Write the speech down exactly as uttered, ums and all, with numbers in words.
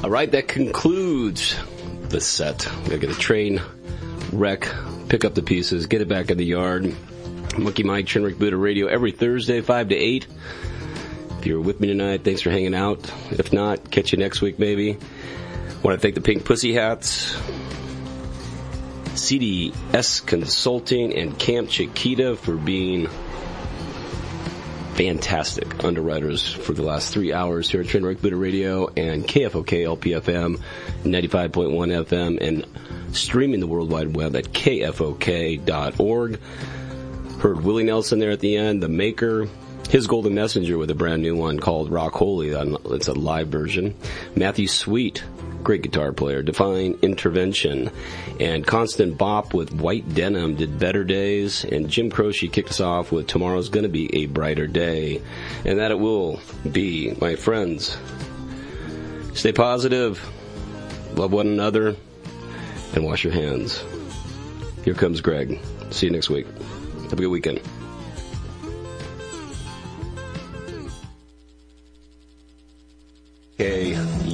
All right, that concludes the set. We're going to get a train, wreck, pick up the pieces, get it back in the yard. Monkey Mike, Chinrick Buddha Radio, every Thursday, five to eight. If you're with me tonight, thanks for hanging out. If not, catch you next week, maybe. Want to thank the Pink Pussy Hats, C D S Consulting, and Camp Chiquita for being fantastic underwriters for the last three hours here at Chinrick Buddha Radio and K F O K L P F M, ninety-five point one F M, and streaming the World Wide Web at K F O K dot org. Heard Willie Nelson there at the end, The Maker, his Golden Messenger with a brand new one called Rock Holy. It's a live version. Matthew Sweet, great guitar player. Defying Intervention. And Constant Bop with White Denim did Better Days. And Jim Croce kicked us off with Tomorrow's Gonna Be a Brighter Day. And that it will be, my friends. Stay positive, love one another, and wash your hands. Here comes Greg. See you next week. Have a good weekend. Okay,